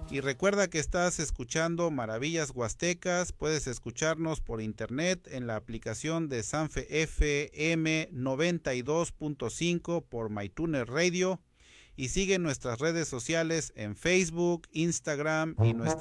Y recuerda que estás escuchando Maravillas Huastecas. Puedes escucharnos por internet en la aplicación de Sanfe FM 92.5 por MyTuner Radio. Y sigue nuestras redes sociales en Facebook, Instagram y nuestra